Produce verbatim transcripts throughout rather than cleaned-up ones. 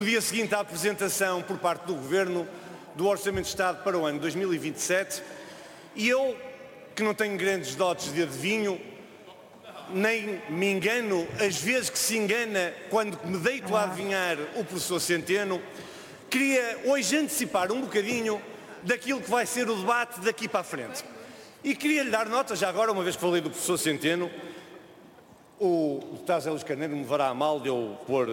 No dia seguinte à apresentação por parte do Governo do Orçamento de Estado para o ano dois mil e vinte e sete, e eu, que não tenho grandes dotes de adivinho, nem me engano às vezes que se engana quando me deito a adivinhar o professor Centeno, queria hoje antecipar um bocadinho daquilo que vai ser o debate daqui para a frente. E queria lhe dar nota, já agora, uma vez que falei do professor Centeno, o deputado José Luís Carneiro me levará a mal de eu pôr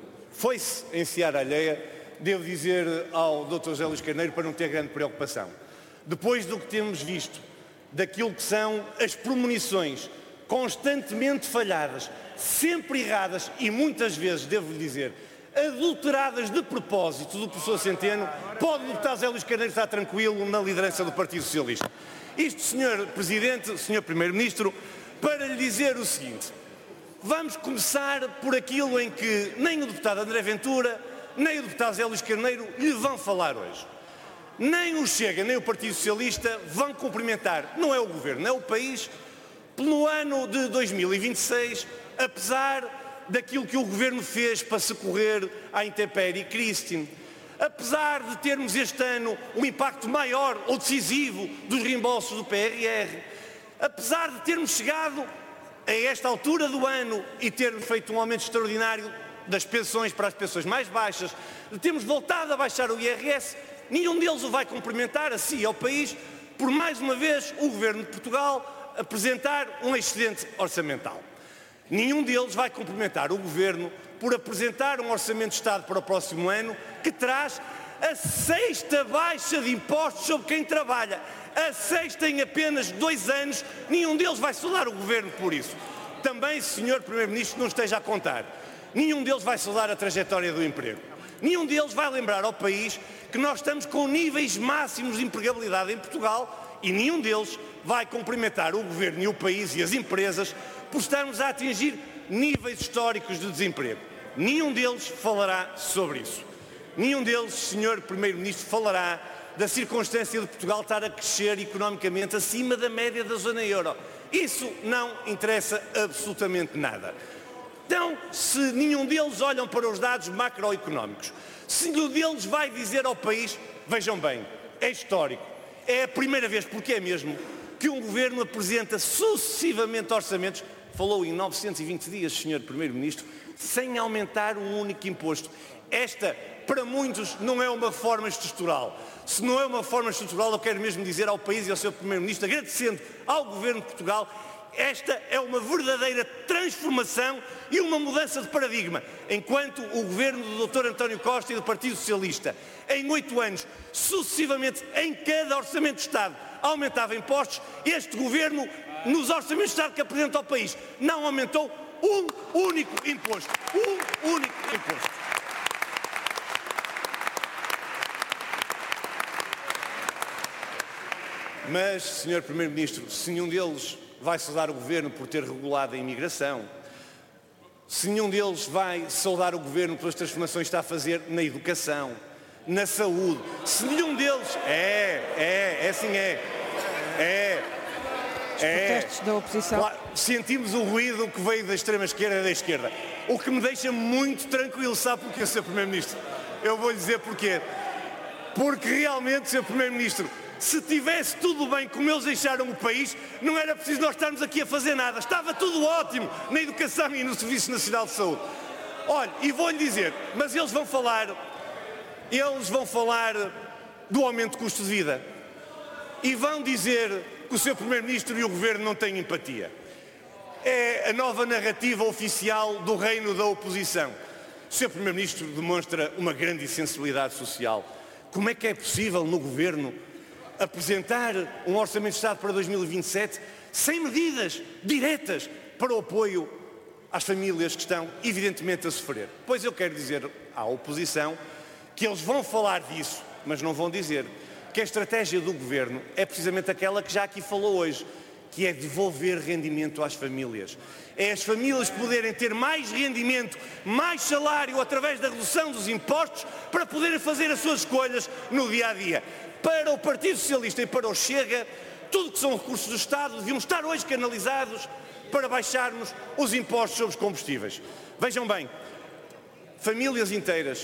foi-se em seara alheia, devo dizer ao doutor José Luís Carneiro para não ter grande preocupação. Depois do que temos visto, daquilo que são as premonições constantemente falhadas, sempre erradas e muitas vezes, devo dizer, adulteradas de propósito do professor Centeno, pode o deputado José Luís Carneiro estar tranquilo na liderança do Partido Socialista. Isto, senhor Presidente, senhor Primeiro-Ministro, para lhe dizer o seguinte: vamos começar por aquilo em que nem o deputado André Ventura, nem o deputado José Luís Carneiro lhe vão falar hoje. Nem o Chega, nem o Partido Socialista vão cumprimentar, não é o Governo, é o país, pelo ano de dois mil e vinte e seis, apesar daquilo que o Governo fez para socorrer à intempérie Christine, apesar de termos este ano um impacto maior ou decisivo dos reembolsos do P R R, apesar de termos chegado a esta altura do ano e termos feito um aumento extraordinário das pensões para as pensões mais baixas, de termos voltado a baixar o I R S, nenhum deles o vai cumprimentar, a si e ao país, por mais uma vez o Governo de Portugal apresentar um excedente orçamental. Nenhum deles vai cumprimentar o Governo por apresentar um Orçamento de Estado para o próximo ano que traz a sexta baixa de impostos sobre quem trabalha. A sexta em apenas dois anos, nenhum deles vai saudar o Governo por isso. Também, senhor Primeiro-Ministro, não esteja a contar. Nenhum deles vai saudar a trajetória do emprego. Nenhum deles vai lembrar ao país que nós estamos com níveis máximos de empregabilidade em Portugal e nenhum deles vai cumprimentar o Governo e o país e as empresas por estarmos a atingir níveis históricos de desemprego. Nenhum deles falará sobre isso. Nenhum deles, senhor Primeiro-Ministro, falará da circunstância de Portugal estar a crescer economicamente acima da média da zona euro. Isso não interessa absolutamente nada. Então, se nenhum deles olham para os dados macroeconómicos, se nenhum deles vai dizer ao país, vejam bem, é histórico, é a primeira vez, porque é mesmo, que um Governo apresenta sucessivamente orçamentos, falou em novecentos e vinte dias, senhor Primeiro-Ministro, sem aumentar um único imposto. Esta, para muitos, não é uma forma estrutural. Se não é uma forma estrutural, eu quero mesmo dizer ao país e ao seu Primeiro-Ministro, agradecendo ao Governo de Portugal, esta é uma verdadeira transformação e uma mudança de paradigma. Enquanto o Governo do doutor António Costa e do Partido Socialista, em oito anos, sucessivamente, em cada Orçamento de Estado, aumentava impostos, este Governo, nos Orçamentos de Estado que apresenta ao país, não aumentou um único imposto. Um único imposto. Mas, senhor Primeiro-Ministro, se nenhum deles vai saudar o Governo por ter regulado a imigração, se nenhum deles vai saudar o Governo pelas transformações que está a fazer na educação, na saúde, se nenhum deles... É, é, é assim é. É. Os protestos da oposição. Claro, sentimos o ruído que veio da extrema-esquerda e da esquerda. O que me deixa muito tranquilo, sabe porquê, senhor Primeiro-Ministro? Eu vou lhe dizer porquê. Porque realmente, senhor Primeiro-Ministro, se tivesse tudo bem como eles deixaram o país, não era preciso nós estarmos aqui a fazer nada. Estava tudo ótimo na educação e no Serviço Nacional de Saúde. Olha, e vou-lhe dizer, mas eles vão falar, eles vão falar do aumento de custo de vida. E vão dizer que o seu Primeiro-Ministro e o Governo não têm empatia. É a nova narrativa oficial do reino da oposição. O seu Primeiro-Ministro demonstra uma grande sensibilidade social. Como é que é possível no Governo apresentar um Orçamento de Estado para dois mil e vinte e sete sem medidas diretas para o apoio às famílias que estão evidentemente a sofrer? Pois eu quero dizer à oposição que eles vão falar disso, mas não vão dizer que a estratégia do Governo é precisamente aquela que já aqui falou hoje, que é devolver rendimento às famílias. É as famílias poderem ter mais rendimento, mais salário através da redução dos impostos para poderem fazer as suas escolhas no dia-a-dia. Para o Partido Socialista e para o Chega, tudo que são recursos do Estado deviam estar hoje canalizados para baixarmos os impostos sobre os combustíveis. Vejam bem, famílias inteiras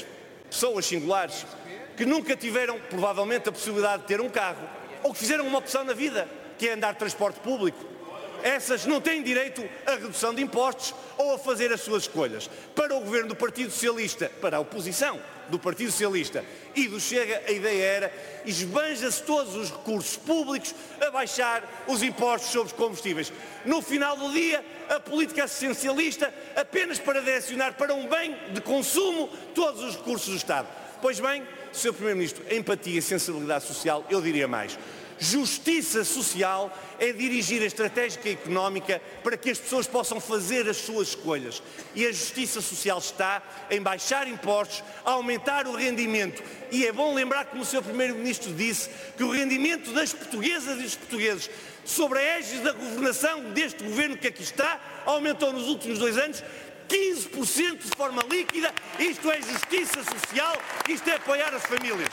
pessoas singulares, que nunca tiveram, provavelmente, a possibilidade de ter um carro, ou que fizeram uma opção na vida, que é andar de transporte público. Essas não têm direito a redução de impostos ou a fazer as suas escolhas. Para o governo do Partido Socialista, para a oposição do Partido Socialista e do Chega, a ideia era esbanja-se todos os recursos públicos a baixar os impostos sobre os combustíveis. No final do dia, a política assistencialista apenas para direcionar para um bem de consumo todos os recursos do Estado. Pois bem, senhor Primeiro-Ministro, empatia e sensibilidade social, eu diria mais. Justiça social é dirigir a estratégia económica para que as pessoas possam fazer as suas escolhas. E a justiça social está em baixar impostos, aumentar o rendimento. E é bom lembrar, como o senhor Primeiro-Ministro disse, que o rendimento das portuguesas e dos portugueses sobre a égide da governação deste governo que aqui está aumentou nos últimos dois anos quinze por cento de forma líquida. Isto é justiça social, isto é apoiar as famílias.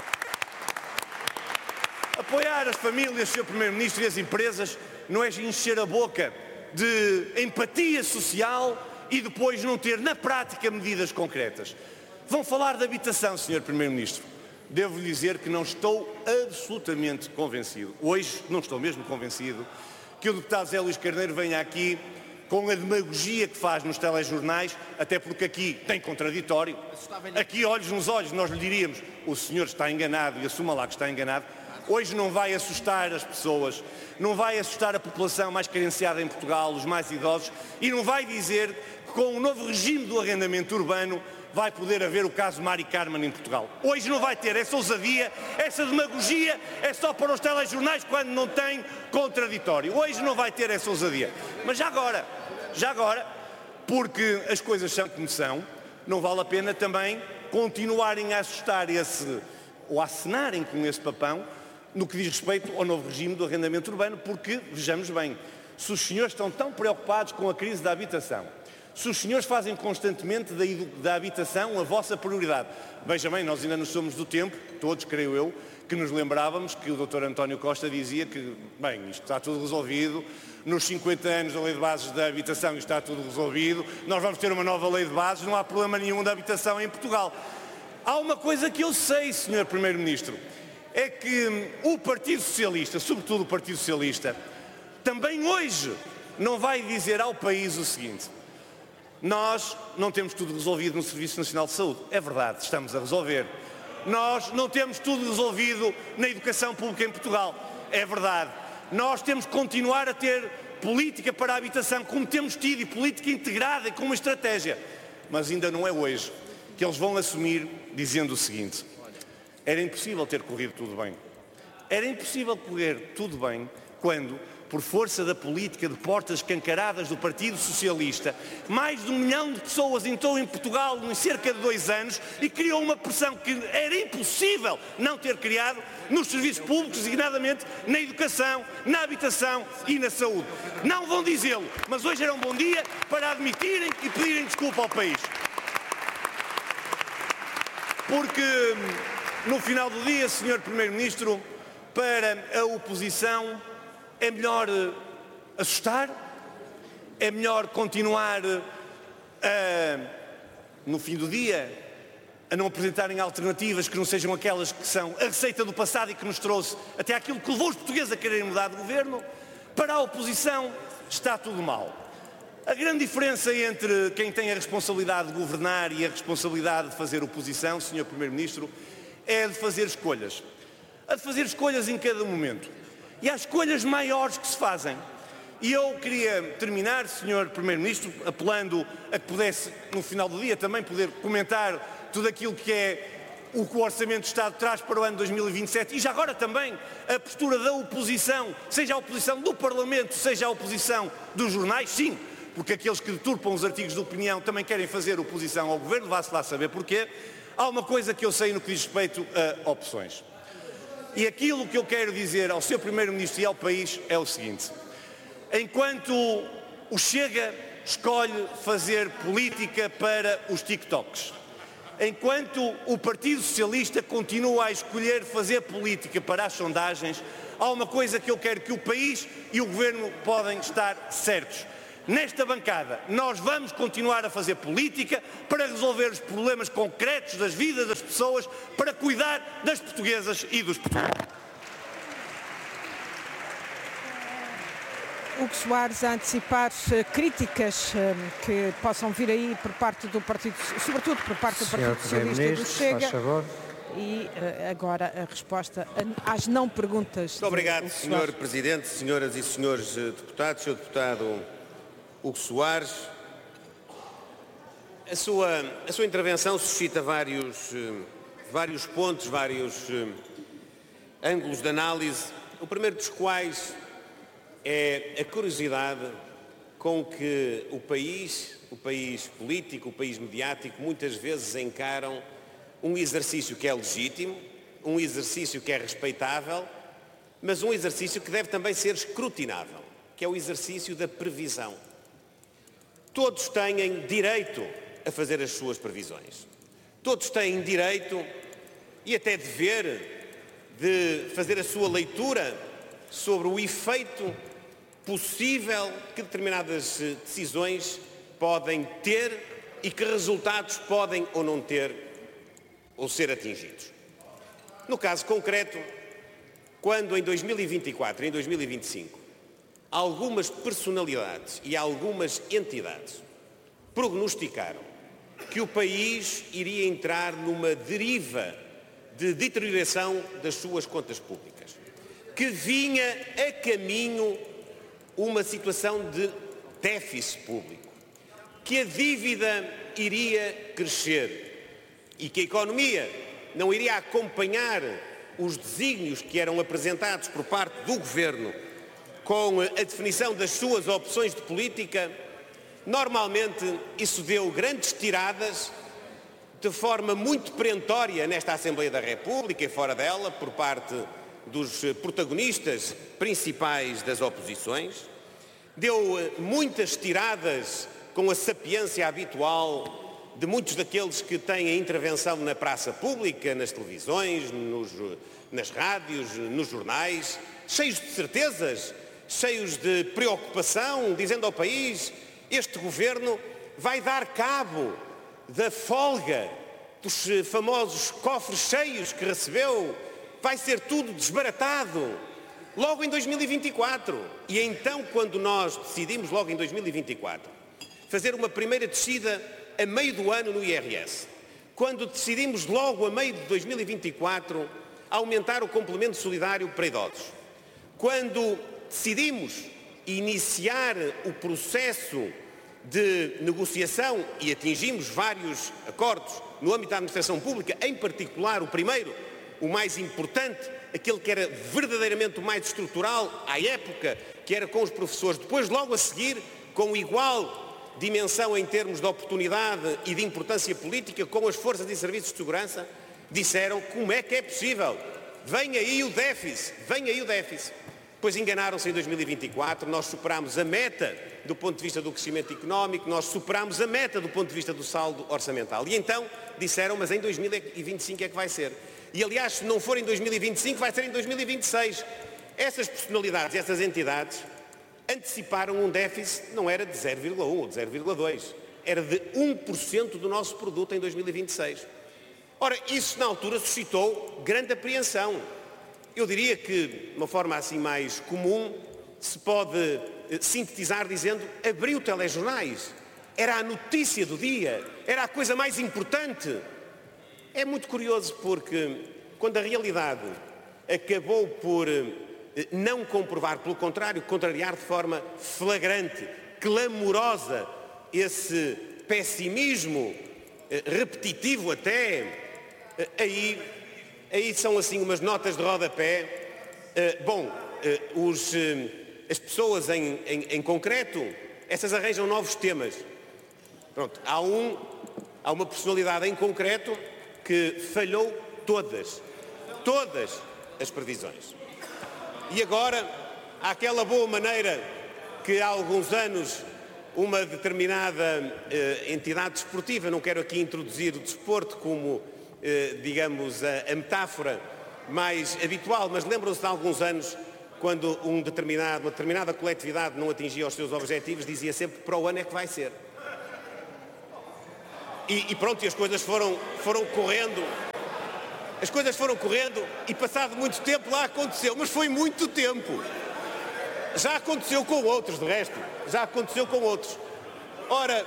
Apoiar as famílias, senhor Primeiro-Ministro, e as empresas não é encher a boca de empatia social e depois não ter na prática medidas concretas. Vão falar de habitação, senhor Primeiro-Ministro. Devo dizer que não estou absolutamente convencido, hoje não estou mesmo convencido, que o deputado Zé Luís Carneiro venha aqui com a demagogia que faz nos telejornais, até porque aqui tem contraditório. Aqui, olhos nos olhos, nós lhe diríamos, o senhor está enganado e assuma lá que está enganado. Hoje não vai assustar as pessoas, não vai assustar a população mais carenciada em Portugal, os mais idosos, e não vai dizer que com o novo regime do arrendamento urbano vai poder haver o caso Mari Carmen em Portugal. Hoje não vai ter essa ousadia, essa demagogia é só para os telejornais quando não tem contraditório. Hoje não vai ter essa ousadia. Mas já agora, já agora, porque as coisas são como são, não vale a pena também continuarem a assustar esse, ou a acenarem com esse papão, no que diz respeito ao novo regime do arrendamento urbano, porque, vejamos bem, se os senhores estão tão preocupados com a crise da habitação, se os senhores fazem constantemente da, da habitação a vossa prioridade, veja bem, nós ainda não somos do tempo, todos creio eu, que nos lembrávamos que o doutor António Costa dizia que, bem, isto está tudo resolvido, nos cinquenta anos da lei de bases da habitação isto está tudo resolvido, nós vamos ter uma nova lei de bases, não há problema nenhum da habitação em Portugal. Há uma coisa que eu sei, senhor Primeiro-Ministro, é que o Partido Socialista, sobretudo o Partido Socialista, também hoje não vai dizer ao país o seguinte: nós não temos tudo resolvido no Serviço Nacional de Saúde. É verdade, estamos a resolver. Nós não temos tudo resolvido na educação pública em Portugal. É verdade. Nós temos que continuar a ter política para a habitação, como temos tido, e política integrada e com uma estratégia. Mas ainda não é hoje que eles vão assumir dizendo o seguinte: era impossível ter corrido tudo bem. Era impossível correr tudo bem quando, por força da política de portas escancaradas do Partido Socialista, mais de um milhão de pessoas entrou em Portugal em cerca de dois anos e criou uma pressão que era impossível não ter criado nos serviços públicos, designadamente na educação, na habitação e na saúde. Não vão dizê-lo, mas hoje era um bom dia para admitirem e pedirem desculpa ao país. Porque no final do dia, senhor Primeiro-Ministro, para a oposição é melhor assustar, é melhor continuar a, no fim do dia, a não apresentarem alternativas que não sejam aquelas que são a receita do passado e que nos trouxe até aquilo que levou os portugueses a quererem mudar de governo. Para a oposição está tudo mal. A grande diferença entre quem tem a responsabilidade de governar e a responsabilidade de fazer oposição, senhor Primeiro-Ministro, é a de fazer escolhas. A de fazer escolhas em cada momento. E há escolhas maiores que se fazem. E eu queria terminar, senhor Primeiro-Ministro, apelando a que pudesse, no final do dia, também poder comentar tudo aquilo que é o que o Orçamento de Estado traz para o ano dois mil e vinte e sete e já agora também a postura da oposição, seja a oposição do Parlamento, seja a oposição dos jornais, sim, porque aqueles que deturpam os artigos de opinião também querem fazer oposição ao Governo, vá-se lá saber porquê. Há uma coisa que eu sei no que diz respeito a opções. E aquilo que eu quero dizer ao senhor Primeiro-Ministro e ao país é o seguinte: enquanto o Chega escolhe fazer política para os TikToks, enquanto o Partido Socialista continua a escolher fazer política para as sondagens, há uma coisa que eu quero que o país e o Governo podem estar certos. nesta bancada, nós vamos continuar a fazer política para resolver os problemas concretos das vidas das pessoas, para cuidar das portuguesas e dos portugueses. Hugo Soares a antecipar críticas que possam vir aí por parte do Partido, sobretudo por parte do Partido Socialista e do Chega. E agora a resposta às não perguntas. Muito obrigado, senhor Presidente, senhoras e senhores deputados, senhor Deputado Hugo Soares. A sua, a sua intervenção suscita vários, vários pontos, vários ângulos de análise, o primeiro dos quais é a curiosidade com que o país, o país político, o país mediático, muitas vezes encaram um exercício que é legítimo, um exercício que é respeitável, mas um exercício que deve também ser escrutinável, que é o exercício da previsão. Todos têm direito a fazer as suas previsões. Todos têm direito e até dever de fazer a sua leitura sobre o efeito possível que determinadas decisões podem ter e que resultados podem ou não ter ou ser atingidos. No caso concreto, quando em dois mil e vinte e quatro e em dois mil e vinte e cinco algumas personalidades e algumas entidades prognosticaram que o país iria entrar numa deriva de deterioração das suas contas públicas, que vinha a caminho uma situação de déficit público, que a dívida iria crescer e que a economia não iria acompanhar os desígnios que eram apresentados por parte do Governo com a definição das suas opções de política. Normalmente isso deu grandes tiradas de forma muito perentória nesta Assembleia da República e fora dela, por parte dos protagonistas principais das oposições, deu muitas tiradas com a sapiência habitual de muitos daqueles que têm a intervenção na praça pública, nas televisões, nos, nas rádios, nos jornais, cheios de certezas, cheios de preocupação, dizendo ao país: este governo vai dar cabo da folga, dos famosos cofres cheios que recebeu, vai ser tudo desbaratado logo em dois mil e vinte e quatro. E então, quando nós decidimos logo em dois mil e vinte e quatro fazer uma primeira descida a meio do ano no I R S, quando decidimos logo a meio de dois mil e vinte e quatro aumentar o complemento solidário para idosos, quando decidimos iniciar o processo de negociação e atingimos vários acordos no âmbito da administração pública, em particular o primeiro, o mais importante, aquele que era verdadeiramente o mais estrutural à época, que era com os professores, depois logo a seguir, com igual dimensão em termos de oportunidade e de importância política, com as forças e serviços de segurança, disseram: como é que é possível? Vem aí o déficit, vem aí o déficit. Pois enganaram-se em dois mil e vinte e quatro, nós superámos a meta do ponto de vista do crescimento económico, nós superámos a meta do ponto de vista do saldo orçamental. E então disseram: mas em dois mil e vinte e cinco é que vai ser. E aliás, se não for em dois mil e vinte e cinco, vai ser em dois mil e vinte e seis. Essas personalidades, essas entidades, anteciparam um déficit, não era de zero vírgula um ou de zero vírgula dois, era de um por cento do nosso produto em dois mil e vinte e seis. Ora, isso na altura suscitou grande apreensão. Eu diria que, de uma forma assim mais comum, se pode sintetizar dizendo: abriu telejornais, era a notícia do dia, era a coisa mais importante. É muito curioso porque, quando a realidade acabou por não comprovar, pelo contrário, contrariar de forma flagrante, clamorosa, esse pessimismo repetitivo até, aí, aí são assim umas notas de rodapé. Bom, os, as pessoas em, em, em concreto, essas arranjam novos temas. Pronto, há, um, há uma personalidade em concreto que falhou todas, todas as previsões. E agora, há aquela boa maneira que há alguns anos uma determinada eh, entidade desportiva, não quero aqui introduzir o desporto como, eh, digamos, a, a metáfora mais habitual, mas lembram-se de alguns anos quando um determinado, uma determinada coletividade não atingia os seus objetivos, dizia sempre que para o ano é que vai ser. E, e pronto, e as coisas foram, foram correndo, as coisas foram correndo e passado muito tempo lá aconteceu, mas foi muito tempo. Já aconteceu com outros, de resto, já aconteceu com outros. Ora,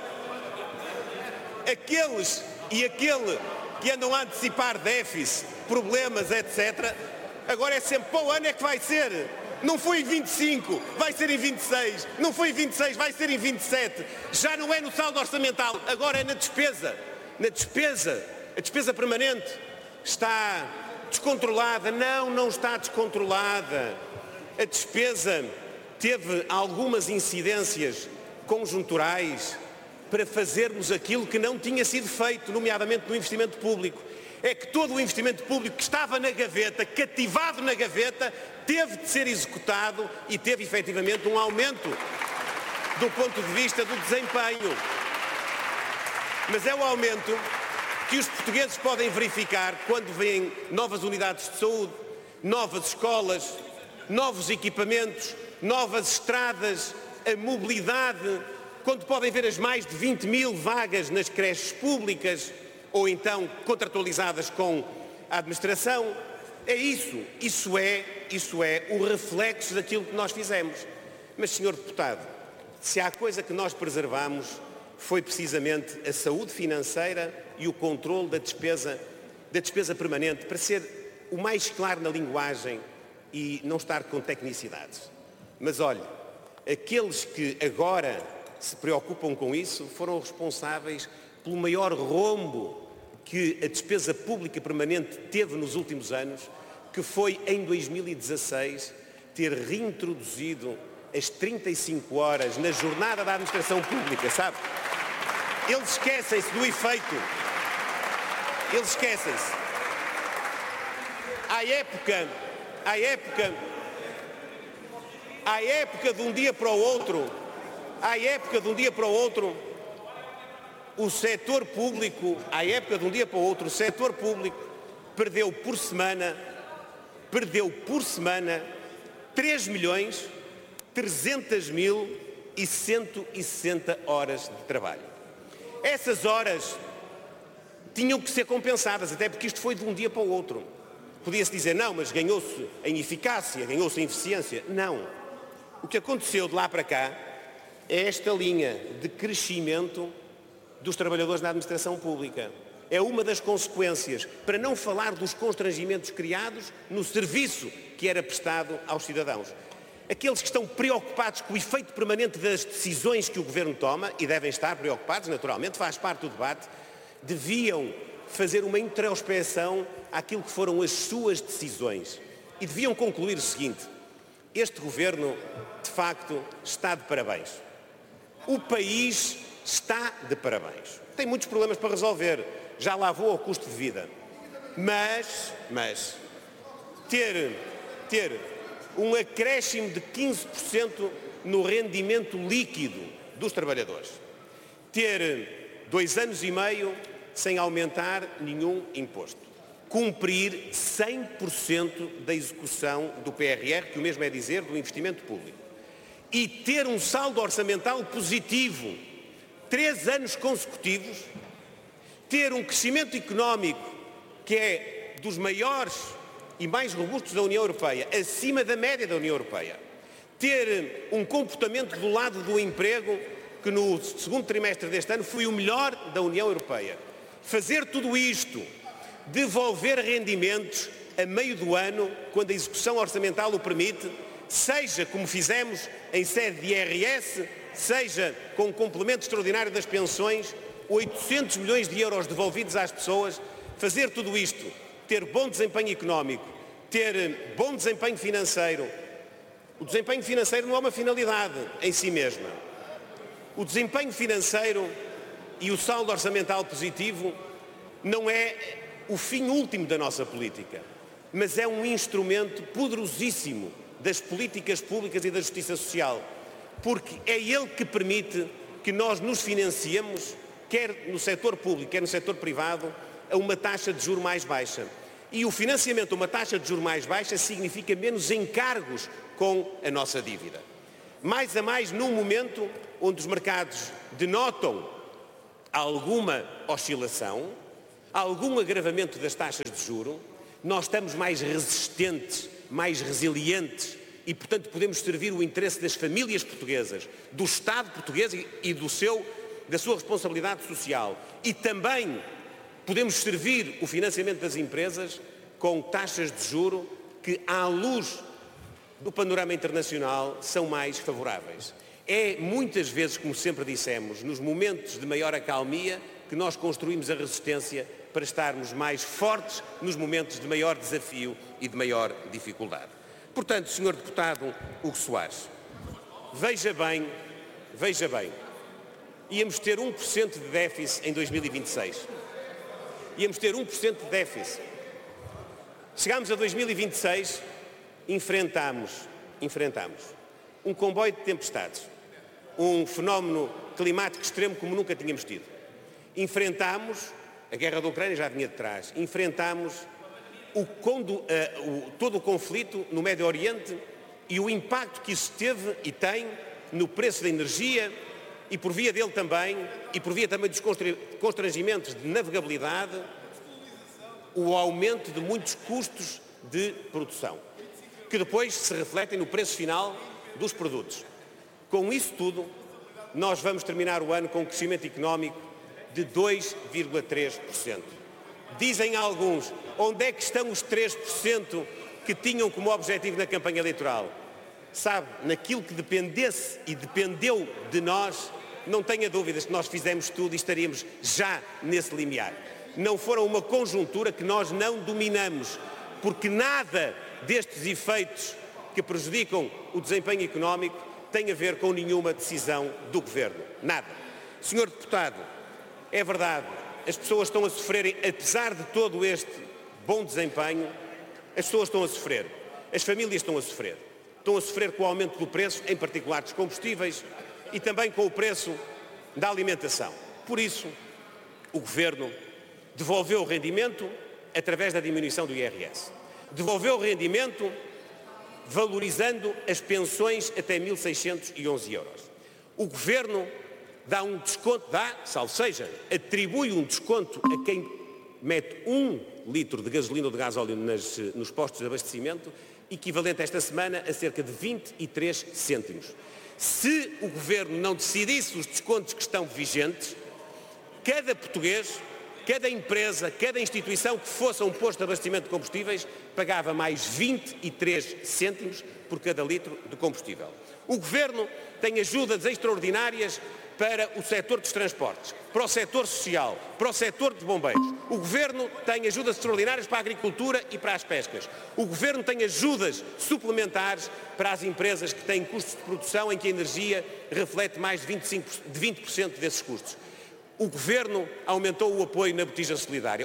aqueles e aquele que andam a antecipar déficit, problemas, etcétera, agora é sempre, para o ano é que vai ser. Não foi em vinte e cinco, vai ser em vinte e seis. Não foi em vinte e seis, vai ser em vinte e sete. Já não é no saldo orçamental, agora é na despesa. Na despesa, a despesa permanente está descontrolada. Não, não está descontrolada. A despesa teve algumas incidências conjunturais para fazermos aquilo que não tinha sido feito, nomeadamente no investimento público. É que todo o investimento público que estava na gaveta, cativado na gaveta, teve de ser executado e teve efetivamente um aumento do ponto de vista do desempenho. Mas é o aumento que os portugueses podem verificar quando veem novas unidades de saúde, novas escolas, novos equipamentos, novas estradas, a mobilidade, quando podem ver as mais de vinte mil vagas nas creches públicas, ou então contratualizadas com a administração. É isso, isso é, isso é o reflexo daquilo que nós fizemos. Mas, senhor deputado, se há coisa que nós preservamos foi precisamente a saúde financeira e o controle da despesa, da despesa permanente, para ser o mais claro na linguagem e não estar com tecnicidades. Mas, olhe, aqueles que agora se preocupam com isso foram responsáveis pelo maior rombo que a despesa pública permanente teve nos últimos anos, que foi em dois mil e dezasseis ter reintroduzido as trinta e cinco horas na jornada da administração pública, sabe? Eles esquecem-se do efeito. Eles esquecem-se. À época, à época, à época de um dia para o outro, à época de um dia para o outro, o setor público, à época de um dia para o outro, o setor público perdeu por semana, perdeu por semana três milhões trezentos mil e cento e sessenta horas de trabalho. Essas horas tinham que ser compensadas, até porque isto foi de um dia para o outro. Podia-se dizer, não, mas ganhou-se em eficácia, ganhou-se em eficiência. Não. O que aconteceu de lá para cá é esta linha de crescimento dos trabalhadores na administração pública. É uma das consequências, para não falar dos constrangimentos criados no serviço que era prestado aos cidadãos. Aqueles que estão preocupados com o efeito permanente das decisões que o Governo toma, e devem estar preocupados, naturalmente, faz parte do debate, deviam fazer uma introspeção àquilo que foram as suas decisões. E deviam concluir o seguinte: este Governo, de facto, está de parabéns. O país está de parabéns. Tem muitos problemas para resolver. Já lá vou ao custo de vida. Mas, mas, ter, ter um acréscimo de quinze por cento no rendimento líquido dos trabalhadores. Ter dois anos e meio sem aumentar nenhum imposto. Cumprir cem por cento da execução do P R R, que o mesmo é dizer do investimento público. E ter um saldo orçamental positivo, três anos consecutivos, ter um crescimento económico que é dos maiores e mais robustos da União Europeia, acima da média da União Europeia, ter um comportamento do lado do emprego que no segundo trimestre deste ano foi o melhor da União Europeia. Fazer tudo isto, devolver rendimentos a meio do ano, quando a execução orçamental o permite, seja como fizemos em sede de I R S, seja com o complemento extraordinário das pensões, oitocentos milhões de euros devolvidos às pessoas, fazer tudo isto, ter bom desempenho económico, ter bom desempenho financeiro. O desempenho financeiro não é uma finalidade em si mesma. O desempenho financeiro e o saldo orçamental positivo não é o fim último da nossa política, mas é um instrumento poderosíssimo das políticas públicas e da justiça social, porque é ele que permite que nós nos financiemos, quer no setor público, quer no setor privado, a uma taxa de juros mais baixa. E o financiamento a uma taxa de juros mais baixa significa menos encargos com a nossa dívida. Mais a mais num momento onde os mercados denotam alguma oscilação, algum agravamento das taxas de juros, nós estamos mais resistentes, mais resilientes e, portanto, podemos servir o interesse das famílias portuguesas, do Estado português e do seu, da sua responsabilidade social. E também podemos servir o financiamento das empresas com taxas de juro que, à luz do panorama internacional, são mais favoráveis. É muitas vezes, como sempre dissemos, nos momentos de maior acalmia que nós construímos a resistência para estarmos mais fortes nos momentos de maior desafio e de maior dificuldade. Portanto, senhor Deputado Hugo Soares, veja bem, veja bem, íamos ter um por cento de déficit em dois mil e vinte e seis. Íamos ter um por cento de déficit. Chegámos a dois mil e vinte e seis, enfrentámos, enfrentámos um comboio de tempestades, um fenómeno climático extremo como nunca tínhamos tido. Enfrentámos, a guerra da Ucrânia já vinha de trás, enfrentámos o, condo, uh, o, todo o conflito no Médio Oriente e o impacto que isso teve e tem no preço da energia e por via dele também, e por via também dos constrangimentos de navegabilidade, o aumento de muitos custos de produção, que depois se refletem no preço final dos produtos. Com isso tudo, nós vamos terminar o ano com um crescimento económico de dois vírgula três por cento. Dizem alguns, onde é que estão os três por cento que tinham como objetivo na campanha eleitoral? Sabe, naquilo que dependesse e dependeu de nós, não tenha dúvidas que nós fizemos tudo e estaríamos já nesse limiar. Não foram uma conjuntura que nós não dominamos, porque nada destes efeitos que prejudicam o desempenho económico tem a ver com nenhuma decisão do Governo. Nada. senhor Deputado, é verdade, as pessoas estão a sofrerem, apesar de todo este bom desempenho, as pessoas estão a sofrer, as famílias estão a sofrer. Estão a sofrer com o aumento do preço, em particular dos combustíveis, e também com o preço da alimentação. Por isso, o Governo devolveu o rendimento através da diminuição do I R S. Devolveu o rendimento valorizando as pensões até mil seiscentos e onze euros. O Governo dá um desconto, dá, salvo seja, atribui um desconto a quem mete um litro de gasolina ou de gasóleo nas, nos postos de abastecimento, equivalente esta semana a cerca de vinte e três cêntimos. Se o Governo não decidisse os descontos que estão vigentes, cada português, cada empresa, cada instituição que fosse a um posto de abastecimento de combustíveis pagava mais vinte e três cêntimos por cada litro de combustível. O Governo tem ajudas extraordinárias para o setor dos transportes, para o setor social, para o setor de bombeiros. O Governo tem ajudas extraordinárias para a agricultura e para as pescas. O Governo tem ajudas suplementares para as empresas que têm custos de produção em que a energia reflete mais de vinte e cinco por cento, de vinte por cento desses custos. O Governo aumentou o apoio na botija solidária.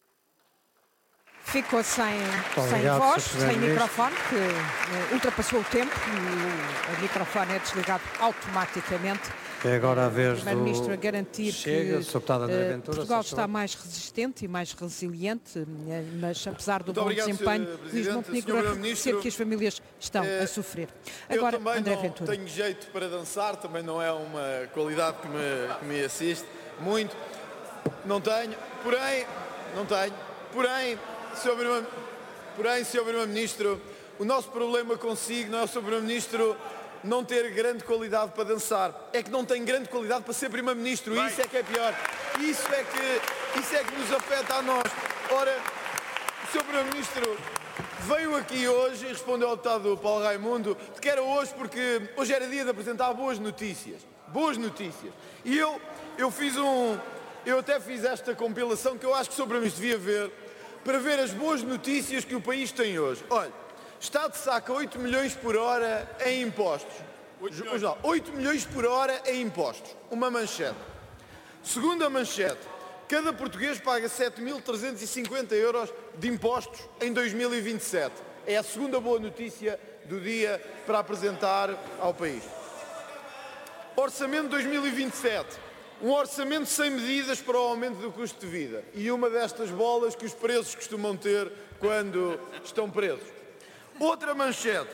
Ficou sem, sem voz, sem microfone, que uh, ultrapassou o tempo e o, o microfone é desligado automaticamente. É agora a vez do Primeiro-Ministro a garantir Chega, que Ventura, uh, Portugal está mais resistente e mais resiliente, mas apesar do Muito bom obrigado, desempenho, Luís Montenegro a reconhecer que as famílias estão é, a sofrer. Agora, eu também André não Ventura. tenho jeito para dançar, também não é uma qualidade que me, que me assiste muito. Não tenho, porém, não tenho, porém, senhor Primeiro-Ministro, porém, senhor Primeiro-Ministro, o nosso problema consigo não é o senhor Primeiro-Ministro não ter grande qualidade para dançar, é que não tem grande qualidade para ser Primeiro-Ministro, e isso é que é pior, isso é que, isso é que nos afeta a nós. Ora, o senhor Primeiro-Ministro veio aqui hoje e respondeu ao deputado Paulo Raimundo que era hoje porque hoje era dia de apresentar boas notícias, boas notícias, e eu, eu fiz um, eu até fiz esta compilação que eu acho que o senhor Primeiro-Ministro devia ver, para ver as boas notícias que o país tem hoje. Olha, Estado saca oito milhões por hora em impostos. oito milhões por hora em impostos. Uma manchete. Segunda manchete. Cada português paga sete mil trezentos e cinquenta euros de impostos em dois mil e vinte e sete. É a segunda boa notícia do dia para apresentar ao país. Orçamento dois mil e vinte e sete. Um orçamento sem medidas para o aumento do custo de vida. E uma destas bolas que os presos costumam ter quando estão presos. Outra manchete.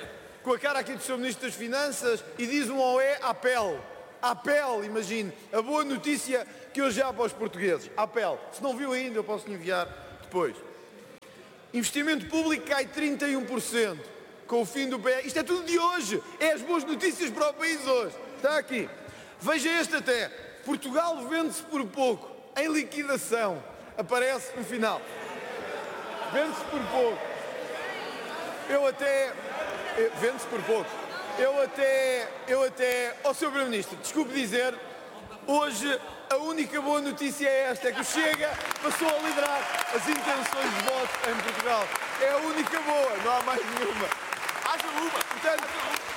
com a cara aqui do seu Ministro das Finanças e diz um oé à pele. À pele, imagine. A boa notícia que hoje há para os portugueses. À pele. Se não viu ainda, eu posso lhe enviar depois. Investimento público cai trinta e um por cento com o fim do P S. Isto é tudo de hoje. É as boas notícias para o país hoje. Está aqui. Veja este até. Portugal vende-se por pouco. Em liquidação. Aparece no final. Vende-se por pouco. Eu até... Vende-se por pouco. Eu até... Eu até... Ó, senhor Primeiro-Ministro, desculpe dizer, hoje a única boa notícia é esta, é que o Chega passou a liderar as intenções de voto em Portugal. É a única boa, não há mais nenhuma. Haja uma. Portanto,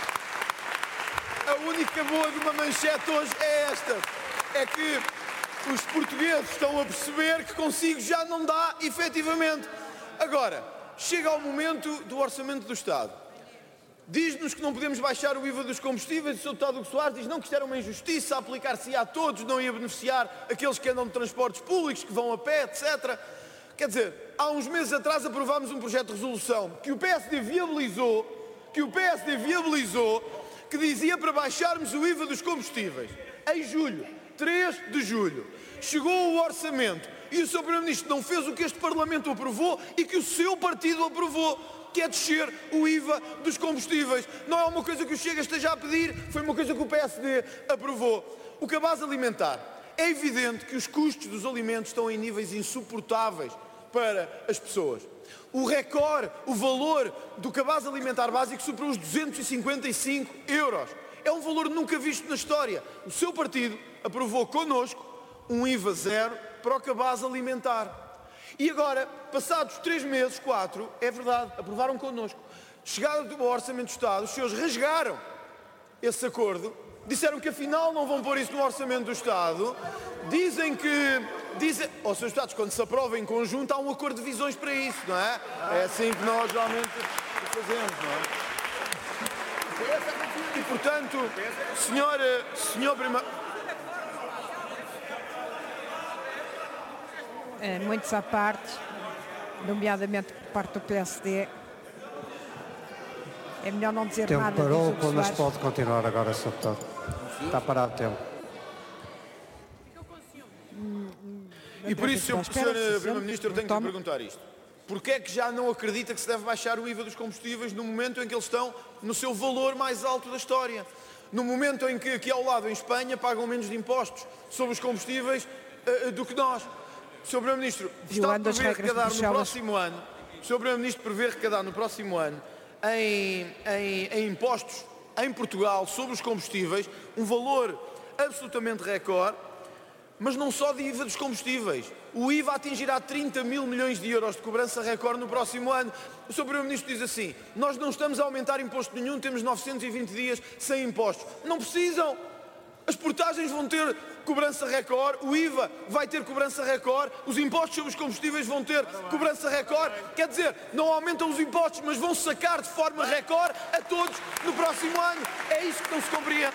a única boa de uma manchete hoje é esta. É que os portugueses estão a perceber que consigo já não dá, efetivamente. Agora, chega ao momento do Orçamento do Estado. Diz-nos que não podemos baixar o I V A dos combustíveis. O senhor Deputado Hugo Soares diz não, que isto era uma injustiça, aplicar-se a todos, não ia beneficiar aqueles que andam de transportes públicos, que vão a pé, etcétera. Quer dizer, há uns meses atrás aprovámos um projeto de resolução que o P S D viabilizou, que o P S D viabilizou, que dizia para baixarmos o I V A dos combustíveis. Em julho, três de julho, chegou o orçamento e o senhor Primeiro-Ministro não fez o que este Parlamento aprovou e que o seu partido aprovou, que é descer o I V A dos combustíveis. Não é uma coisa que o Chega esteja a pedir, foi uma coisa que o P S D aprovou. O cabaz alimentar. É evidente que os custos dos alimentos estão em níveis insuportáveis para as pessoas. O recorde, o valor do cabaz alimentar básico superou os duzentos e cinquenta e cinco euros. É um valor nunca visto na história. O seu partido aprovou connosco um I V A zero para o cabaz alimentar. E agora, passados três meses, quatro, é verdade, aprovaram connosco. Chegado ao Orçamento do Estado, os senhores rasgaram esse acordo, disseram que afinal não vão pôr isso no Orçamento do Estado, dizem que... Dizem, ó, senhores Deputados, quando se aprova em conjunto, há um acordo de visões para isso, não é? É assim que nós realmente fazemos, não é? E, portanto, senhora, senhor Primeiro... É, muitos à parte, nomeadamente por parte do P S D. É melhor não dizer tempo nada. Parou, mas pode continuar agora, senhor Deputado. Está parado o tempo. E por isso, senhor Primeiro-Ministro, eu tenho que lhe perguntar isto. Porquê é que já não acredita que se deve baixar o I V A dos combustíveis no momento em que eles estão no seu valor mais alto da história? No momento em que aqui ao lado, em Espanha, pagam menos de impostos sobre os combustíveis uh, do que nós. O senhor Primeiro-Ministro está a prever arrecadar no próximo ano, o senhor Primeiro-Ministro prevê arrecadar no próximo ano em, em, em impostos em Portugal sobre os combustíveis um valor absolutamente recorde, mas não só de I V A dos combustíveis. O I V A atingirá trinta mil milhões de euros de cobrança recorde no próximo ano. O senhor Primeiro-Ministro diz assim, nós não estamos a aumentar imposto nenhum, temos novecentos e vinte dias sem impostos. Não precisam. As portagens vão ter cobrança recorde, o I V A vai ter cobrança recorde, os impostos sobre os combustíveis vão ter cobrança recorde. Quer dizer, não aumentam os impostos, mas vão sacar de forma recorde a todos no próximo ano. É isso que não se compreende.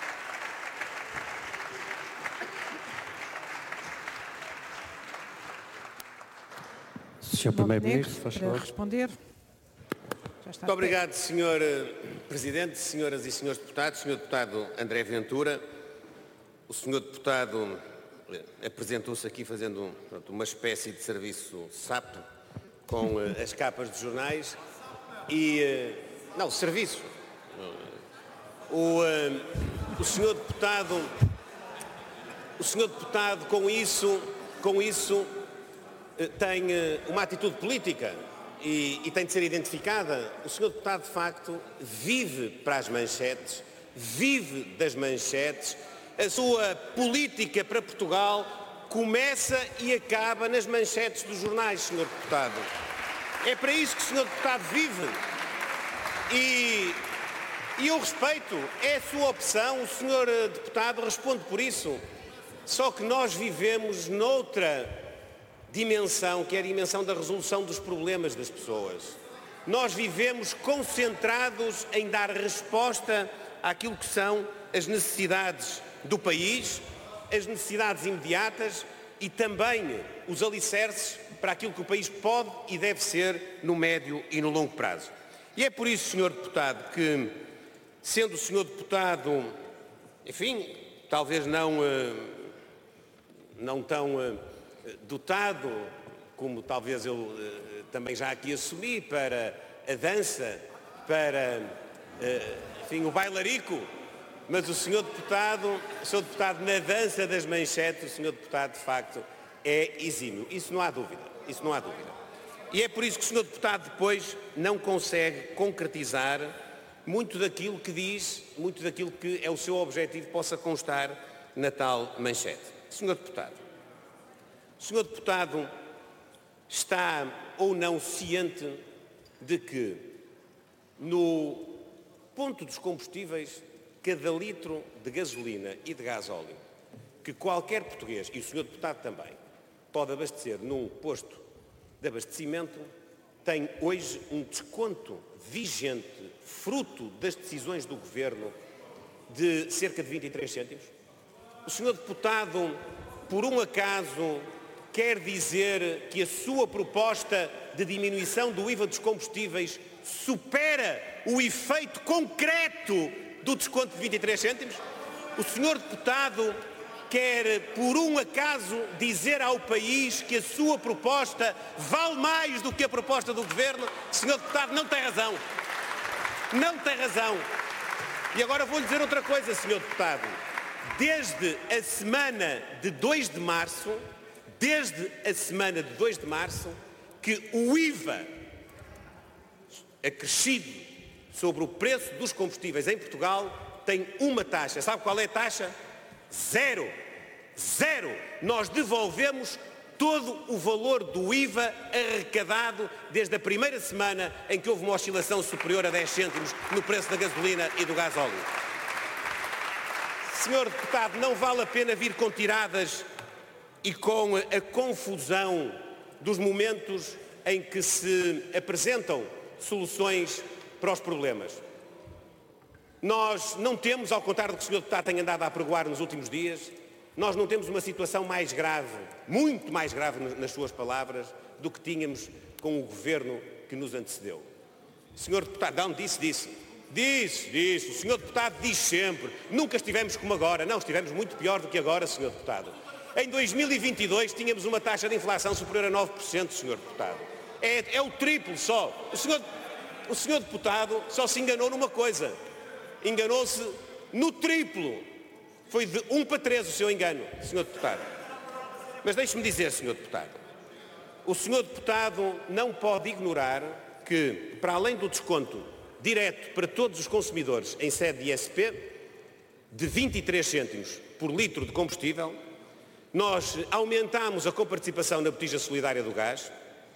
senhor Primeiro-Ministro, faz favor. Responder. Muito obrigado, senhor Presidente, senhoras e senhores deputados, senhor Deputado André Ventura. O senhor Deputado apresentou-se aqui fazendo pronto, uma espécie de serviço sapo com uh, as capas dos jornais e... Uh, não, serviço. O, uh, o senhor Deputado... O senhor Deputado, com isso, com isso uh, tem uh, uma atitude política e, e tem de ser identificada. O senhor Deputado, de facto, vive para as manchetes, vive das manchetes. A sua política para Portugal começa e acaba nas manchetes dos jornais, senhor Deputado. É para isso que o senhor Deputado vive. E, e eu respeito, é a sua opção, o senhor Deputado responde por isso. Só que nós vivemos noutra dimensão, que é a dimensão da resolução dos problemas das pessoas. Nós vivemos concentrados em dar resposta àquilo que são as necessidades do país, as necessidades imediatas e também os alicerces para aquilo que o país pode e deve ser no médio e no longo prazo. E é por isso, senhor Deputado, que, sendo o senhor Deputado, enfim, talvez não, não tão dotado, como talvez eu também já aqui assumi, para a dança, para, enfim, o bailarico, mas o senhor Deputado, o senhor Deputado na dança das manchetes, o senhor Deputado, de facto, é exímio. Isso não há dúvida, isso não há dúvida. E é por isso que o senhor Deputado depois não consegue concretizar muito daquilo que diz, muito daquilo que é o seu objetivo possa constar na tal manchete. senhor Deputado, o senhor Deputado está ou não ciente de que no ponto dos combustíveis, cada litro de gasolina e de gasóleo que qualquer português, e o senhor Deputado também, pode abastecer num posto de abastecimento, tem hoje um desconto vigente, fruto das decisões do Governo, de cerca de vinte e três cêntimos. O senhor Deputado, por um acaso, quer dizer que a sua proposta de diminuição do I V A dos combustíveis supera o efeito concreto do desconto de vinte e três cêntimos? O senhor Deputado quer, por um acaso, dizer ao país que a sua proposta vale mais do que a proposta do Governo? senhor Deputado, não tem razão. Não tem razão. E agora vou-lhe dizer outra coisa, senhor Deputado. Desde a semana de dois de março, desde a semana de dois de março, que o I V A acrescido sobre o preço dos combustíveis em Portugal tem uma taxa. Sabe qual é a taxa? Zero. Zero. Nós devolvemos todo o valor do I V A arrecadado desde a primeira semana em que houve uma oscilação superior a dez cêntimos no preço da gasolina e do gasóleo. senhor Deputado, não vale a pena vir com tiradas e com a confusão dos momentos em que se apresentam soluções para os problemas. Nós não temos, ao contrário do que o senhor Deputado tem andado a apregoar nos últimos dias, nós não temos uma situação mais grave, muito mais grave nas suas palavras, do que tínhamos com o Governo que nos antecedeu. O senhor Deputado, não, disse, disse, disse, disse, o senhor Deputado diz sempre, nunca estivemos como agora. Não, estivemos muito pior do que agora, senhor Deputado. Em dois mil e vinte e dois tínhamos uma taxa de inflação superior a nove por cento, senhor Deputado. É, é o triplo só. O senhor, o senhor Deputado só se enganou numa coisa. Enganou-se no triplo. Foi de um para três o seu engano, senhor Deputado. Mas deixe-me dizer, senhor Deputado, o senhor Deputado não pode ignorar que, para além do desconto direto para todos os consumidores em sede de I S P, de vinte e três cêntimos por litro de combustível, nós aumentámos a coparticipação na botija solidária do gás,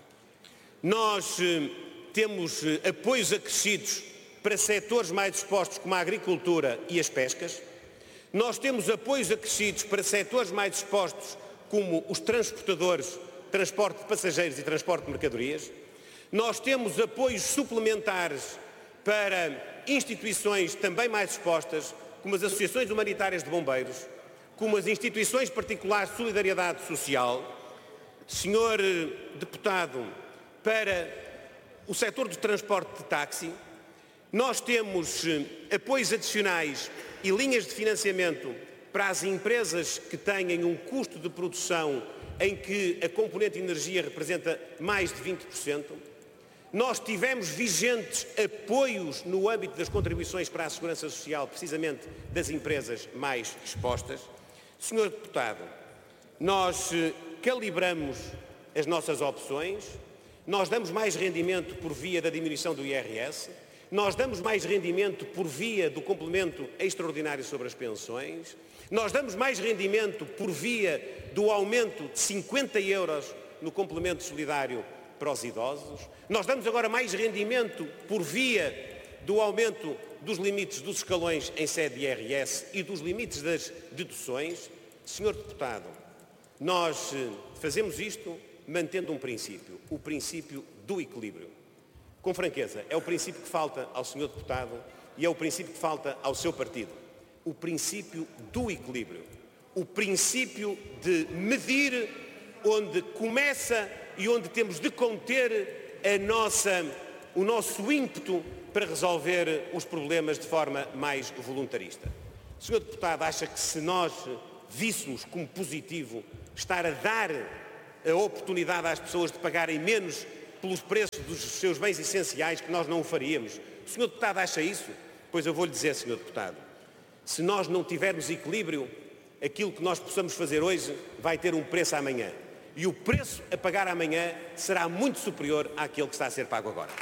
nós temos apoios acrescidos para setores mais expostos como a agricultura e as pescas, nós temos apoios acrescidos para setores mais expostos como os transportadores, transporte de passageiros e transporte de mercadorias, nós temos apoios suplementares para instituições também mais expostas, como as associações humanitárias de bombeiros, como as instituições particulares de solidariedade social. Senhor Deputado, para o setor do transporte de táxi, nós temos apoios adicionais e linhas de financiamento para as empresas que tenham um custo de produção em que a componente de energia representa mais de vinte por cento. Nós tivemos vigentes apoios no âmbito das contribuições para a segurança social, precisamente das empresas mais expostas. senhor Deputado, nós calibramos as nossas opções, nós damos mais rendimento por via da diminuição do I R S, nós damos mais rendimento por via do complemento extraordinário sobre as pensões, nós damos mais rendimento por via do aumento de cinquenta euros no complemento solidário para os idosos, nós damos agora mais rendimento por via do aumento dos limites dos escalões em sede de I R S e dos limites das deduções. senhor Deputado, nós fazemos isto mantendo um princípio, o princípio do equilíbrio. Com franqueza, é o princípio que falta ao senhor Deputado e é o princípio que falta ao seu partido. O princípio do equilíbrio. O princípio de medir onde começa e onde temos de conter a nossa o nosso ímpeto para resolver os problemas de forma mais voluntarista. O senhor Deputado acha que se nós víssemos como positivo estar a dar a oportunidade às pessoas de pagarem menos pelos preços dos seus bens essenciais, que nós não o faríamos? O senhor Deputado acha isso? Pois eu vou-lhe dizer, senhor Deputado, se nós não tivermos equilíbrio, aquilo que nós possamos fazer hoje vai ter um preço amanhã. E o preço a pagar amanhã será muito superior àquele que está a ser pago agora.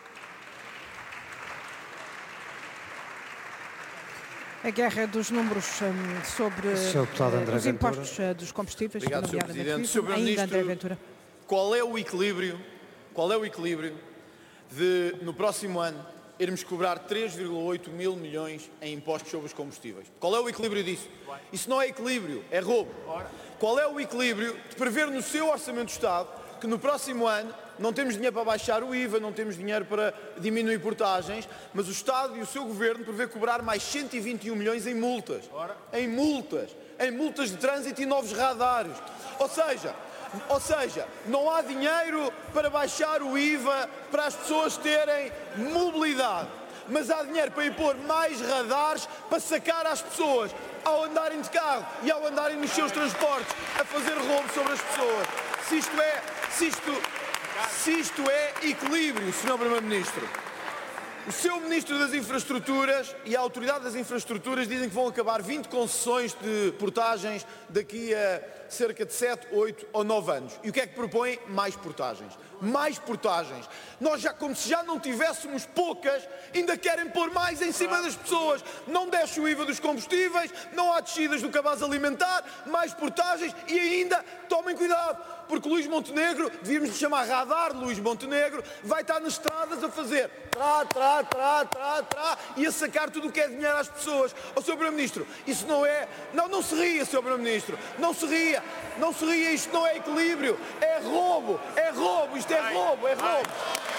A guerra dos números um, sobre uh, os impostos uh, dos combustíveis. Obrigado, senhor Presidente. Isso, senhor ainda André Ventura. Qual é o equilíbrio, qual é o equilíbrio de, no próximo ano, irmos cobrar três vírgula oito mil milhões em impostos sobre os combustíveis? Qual é o equilíbrio disso? Isso não é equilíbrio, é roubo. Qual é o equilíbrio de prever no seu Orçamento do Estado que no próximo ano não temos dinheiro para baixar o I V A, não temos dinheiro para diminuir portagens, mas o Estado e o seu Governo prevê cobrar mais cento e vinte e um milhões em multas. Em multas. Em multas de trânsito e novos radares. Ou seja, ou seja, não há dinheiro para baixar o I V A para as pessoas terem mobilidade, mas há dinheiro para impor mais radares para sacar as pessoas ao andarem de carro e ao andarem nos seus transportes a fazer roubo sobre as pessoas. Se isto é, se isto, se isto é equilíbrio, senhor Primeiro-Ministro. O seu Ministro das Infraestruturas e a Autoridade das Infraestruturas dizem que vão acabar vinte concessões de portagens daqui a cerca de sete, oito ou nove anos. E o que é que propõem? Mais portagens. Mais portagens. Nós já, como se já não tivéssemos poucas, ainda querem pôr mais em cima das pessoas. Não desce o I V A dos combustíveis, não há descidas do cabaz alimentar, mais portagens e ainda, tomem cuidado, porque Luís Montenegro, devíamos lhe chamar radar Luís Montenegro, vai estar nas estradas a fazer trá, trá, trá, trá, trá, e a sacar tudo o que é dinheiro às pessoas. Ó, senhor Primeiro-Ministro, isso não é... Não, não se ria, senhor Primeiro-Ministro, não se ria, não se ria, isto não é equilíbrio, é roubo, é roubo, isto é roubo, é roubo.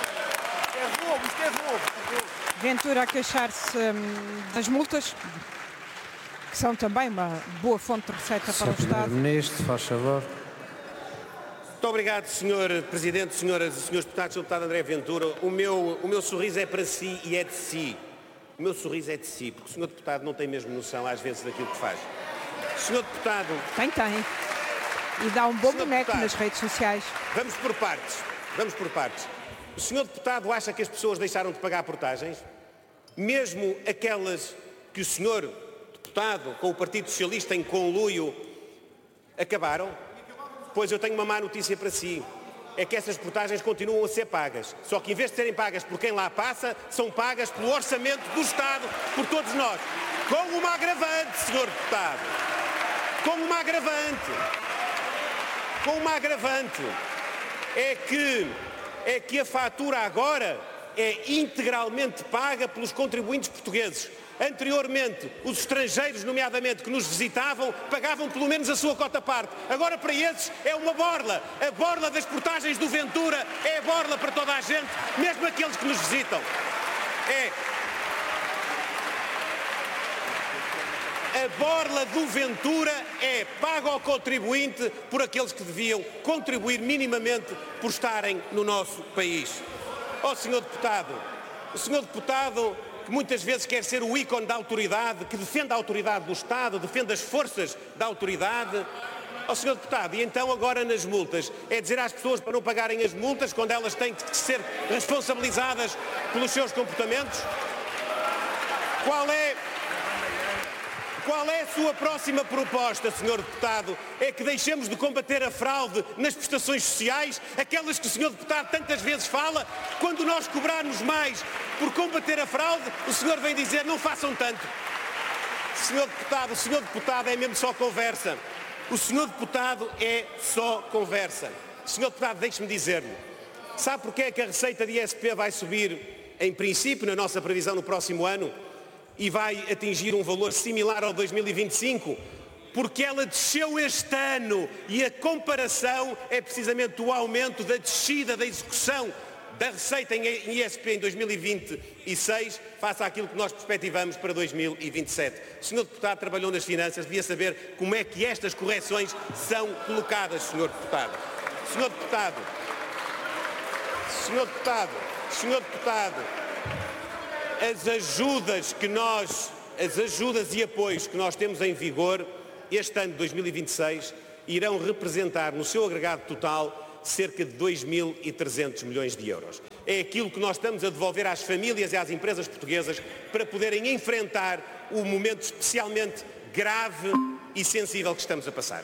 É roubo, isto é roubo. Ventura a queixar-se hum, das multas, que são também uma boa fonte de receita para o Estado. Primeiro-Ministro, faz favor. Muito obrigado, senhor Presidente, senhoras e senhores deputados, senhor Deputado André Ventura. O meu, o meu sorriso é para si e é de si. O meu sorriso é de si, porque o senhor Deputado não tem mesmo noção, às vezes, daquilo que faz. Senhor Deputado... Tem, tem. E dá um bom boneco nas redes sociais. Vamos por partes. Vamos por partes. O senhor Deputado acha que as pessoas deixaram de pagar portagens? Mesmo aquelas que o senhor Deputado, com o Partido Socialista em conluio, acabaram? Pois eu tenho uma má notícia para si. É que essas portagens continuam a ser pagas. Só que em vez de serem pagas por quem lá passa, são pagas pelo orçamento do Estado, por todos nós. Com uma agravante, senhor Deputado. Com uma agravante. Com uma agravante. É que, é que a fatura agora é integralmente paga pelos contribuintes portugueses. Anteriormente, os estrangeiros, nomeadamente, que nos visitavam, pagavam pelo menos a sua cota-parte. Agora, para esses, é uma borla. A borla das portagens do Ventura é a borla para toda a gente, mesmo aqueles que nos visitam. É. A borla do Ventura é paga ao contribuinte por aqueles que deviam contribuir minimamente por estarem no nosso país. Ó, senhor Deputado, o senhor Deputado... que muitas vezes quer ser o ícone da autoridade, que defende a autoridade do Estado, defende as forças da autoridade. Ó, senhor Deputado, e então agora nas multas, é dizer às pessoas para não pagarem as multas quando elas têm que ser responsabilizadas pelos seus comportamentos? Qual é... Qual é a sua próxima proposta, senhor Deputado? É que deixemos de combater a fraude nas prestações sociais, aquelas que o senhor Deputado tantas vezes fala? Quando nós cobrarmos mais por combater a fraude, o senhor vem dizer não façam tanto. Senhor Deputado, o senhor Deputado é mesmo só conversa. O senhor Deputado é só conversa. Senhor Deputado, deixe-me dizer-lhe, sabe porque é que a receita de I S P vai subir, em princípio, na nossa previsão no próximo ano? E vai atingir um valor similar ao dois mil e vinte e cinco, porque ela desceu este ano e a comparação é precisamente o aumento da descida da execução da receita em I S P em dois mil e vinte e seis face àquilo que nós perspectivamos para dois mil e vinte e sete. O senhor Deputado trabalhou nas finanças, devia saber como é que estas correções são colocadas, senhor Deputado. Senhor Deputado, senhor Deputado, senhor Deputado, as ajudas que nós, as ajudas e apoios que nós temos em vigor este ano de dois mil e vinte e seis irão representar no seu agregado total cerca de dois mil e trezentos milhões de euros. É aquilo que nós estamos a devolver às famílias e às empresas portuguesas para poderem enfrentar o momento especialmente grave e sensível que estamos a passar.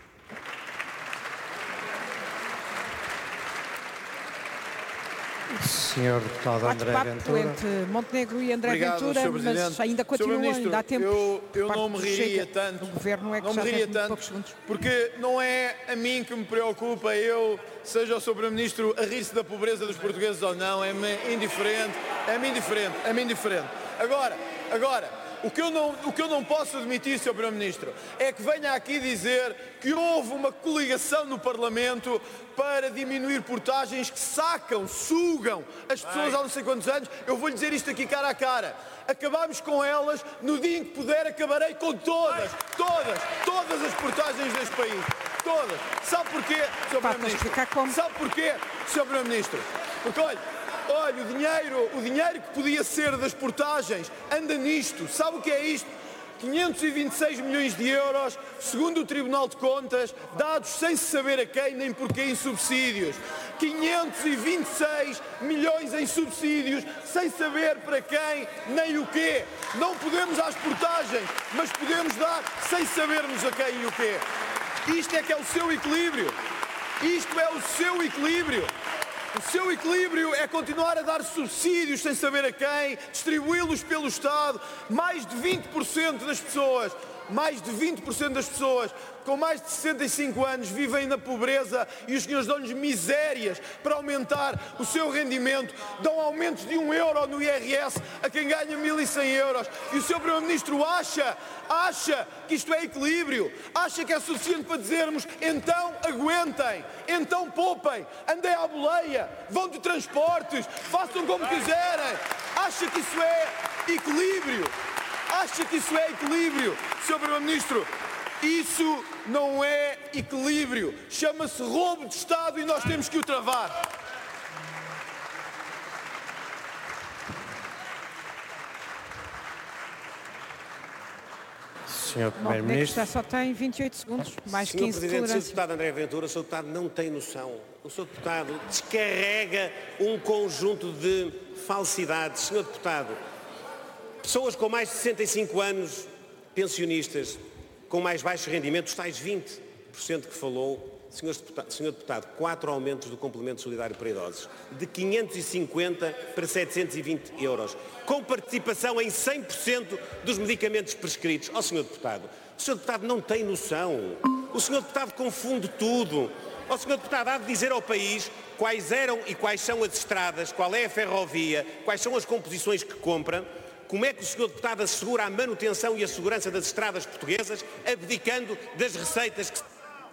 senhor Deputado André Ventura. Entre Montenegro e André Obrigado, Ventura, mas ainda continua, ainda há tempo. Eu, eu não me riria tanto, o governo é que não já me riria tem tanto, porque não é a mim que me preocupa, eu, seja o senhor Primeiro-Ministro a rir-se da pobreza dos portugueses ou não, é-me indiferente, é-me indiferente, é-me indiferente. Agora, agora, O que, eu não, o que eu não posso admitir, senhor Primeiro-Ministro, é que venha aqui dizer que houve uma coligação no Parlamento para diminuir portagens que sacam, sugam as pessoas há não sei quantos anos. Eu vou-lhe dizer isto aqui cara a cara. Acabámos com elas, no dia em que puder acabarei com todas, todas, todas as portagens deste país. Todas. Sabe porquê, senhor Primeiro-Ministro? Sabe porquê, senhor Primeiro-Ministro? Porque, olha, Olha, o dinheiro, o dinheiro que podia ser das portagens anda nisto. Sabe o que é isto? quinhentos e vinte e seis milhões de euros, segundo o Tribunal de Contas, dados sem se saber a quem nem porquê em subsídios. quinhentos e vinte e seis milhões em subsídios, sem saber para quem nem o quê. Não podemos às portagens, mas podemos dar sem sabermos a quem e o quê. Isto é que é o seu equilíbrio. Isto é o seu equilíbrio. O seu equilíbrio é continuar a dar subsídios sem saber a quem, distribuí-los pelo Estado. Mais de vinte por cento das pessoas, mais de vinte por cento das pessoas com mais de sessenta e cinco anos vivem na pobreza e os senhores dão-lhes misérias para aumentar o seu rendimento. Dão aumentos de um euro no I R S a quem ganha mil e cem euros. E o seu Primeiro-Ministro acha, acha que isto é equilíbrio, acha que é suficiente para dizermos então aguentem, então poupem, andem à boleia, vão de transportes, façam como quiserem. Acha que isso é equilíbrio? Acha que isso é equilíbrio, senhor Primeiro-Ministro? Isso não é equilíbrio. Chama-se roubo de Estado e nós temos que o travar. senhor Primeiro-Ministro. Só tem vinte e oito segundos, mais senhor quinze de Presidente, tolerância. senhor Deputado André Ventura, o senhor Deputado não tem noção. O senhor Deputado descarrega um conjunto de falsidades. senhor Deputado, pessoas com mais de sessenta e cinco anos, pensionistas, com mais baixos rendimentos, tais vinte por cento que falou, senhor Deputado, senhor Deputado, quatro aumentos do complemento solidário para idosos, de quinhentos e cinquenta para setecentos e vinte euros, com participação em cem por cento dos medicamentos prescritos. Ó, senhor Deputado, o senhor Deputado não tem noção. O senhor Deputado confunde tudo. Ó, senhor Deputado, há de dizer ao país quais eram e quais são as estradas, qual é a ferrovia, quais são as composições que compra. Como é que o senhor Deputado assegura a manutenção e a segurança das estradas portuguesas, abdicando das receitas que...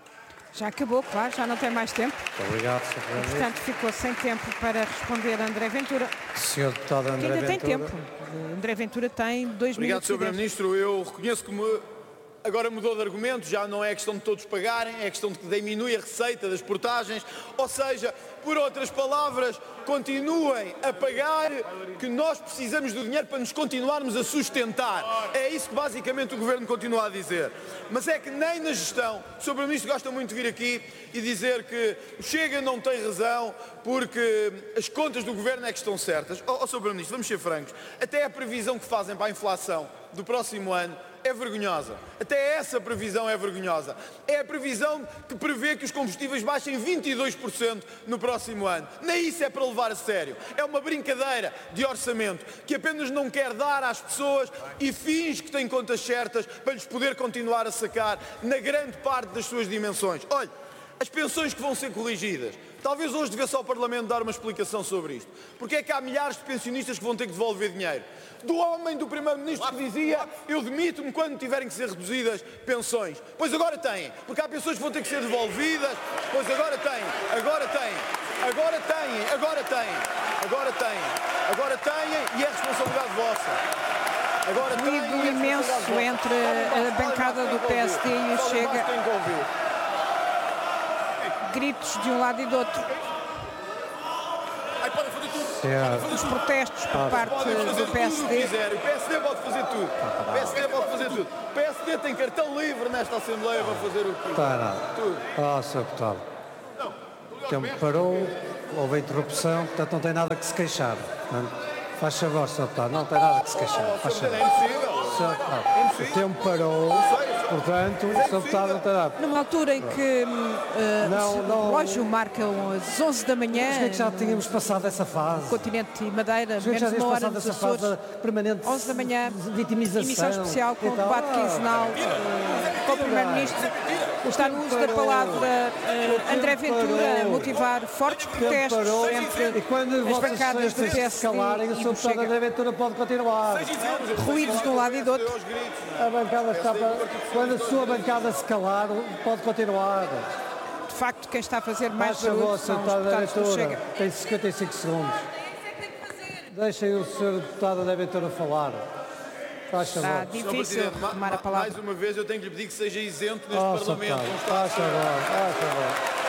Já acabou, claro, já não tem mais tempo. Muito obrigado, senhor Primeiro-Ministro. Portanto, ficou sem tempo para responder a André Ventura. senhor Deputado André que ainda Ventura. tem tempo. André Ventura tem dois Obrigado, minutos. senhor Primeiro-Ministro. Eu reconheço que me... agora mudou de argumento, já não é questão de todos pagarem, é questão de que diminui a receita das portagens, ou seja, por outras palavras, continuem a pagar, que nós precisamos do dinheiro para nos continuarmos a sustentar. É isso que basicamente o Governo continua a dizer. Mas é que nem na gestão, o senhor Primeiro-Ministro gosta muito de vir aqui e dizer que o Chega não tem razão porque as contas do Governo é que estão certas. Ó, oh, oh, senhor Primeiro-Ministro, vamos ser francos, até a previsão que fazem para a inflação do próximo ano é vergonhosa. Até essa previsão é vergonhosa. É a previsão que prevê que os combustíveis baixem vinte e dois por cento no próximo ano. Nem isso é para levar a sério. É uma brincadeira de orçamento que apenas não quer dar às pessoas e finge que tem contas certas para lhes poder continuar a sacar na grande parte das suas dimensões. Olha, as pensões que vão ser corrigidas. Talvez hoje devesse ao Parlamento dar uma explicação sobre isto. Porque é que há milhares de pensionistas que vão ter que devolver dinheiro? Do homem do Primeiro-Ministro que dizia eu demito-me quando tiverem que ser reduzidas pensões. Pois agora têm, porque há pessoas que vão ter que ser devolvidas. Pois agora têm, agora têm, agora têm, agora têm, agora têm, agora têm e é responsabilidade vossa. Agora têm. Ruído imenso entre a bancada do P S D e o Chega. Gritos de um lado e do outro. podem fazer tudo. Certo. Os protestos por parte do P S D. O P S D pode fazer tudo. O P S D pode fazer tudo. O P S D tem cartão livre nesta Assembleia para fazer o que Está nada. tudo. Oh, senhor Deputado. O tempo parou, houve interrupção, portanto não tem nada que se queixar. Portanto, faz favor, senhor Deputado, não tem nada que se queixar. Faz favor. É impossível. Senhor Deputado, o tempo parou, portanto, o senhor Deputado não tem nada. Numa altura em que uh, Não, o não. relógio marca as onze da manhã, Mas que é que já tínhamos passado essa fase? continente e Madeira, Mas que é que já menos tínhamos uma hora passado nos essa fase Açores, da permanente onze da manhã, vitimização? emissão especial com e o tal? debate Ah, quinzenal uh, com o Primeiro-Ministro. Está no uso da palavra uh, André Ventura a motivar fortes protestos parou, entre e quando as vossas bancadas do excelências P S se calarem, o D e senhor do Deputado Chega. André Ventura pode continuar. Ruídos de um lado e do outro. A bancada está para... Quando a sua bancada se calar, pode continuar. De facto, quem está a fazer mais Faz favor, barulho senhor são os Deputado André deputados do Ventura. Chega. Tem cinquenta e cinco segundos. Deixem o senhor Deputado André Ventura falar. Faz Está favor. difícil ma- tomar a ma- palavra. Mais uma vez eu tenho que lhe pedir que seja isento neste Oh, senhor Parlamento. Deputado, Não está faz favor, faz favor.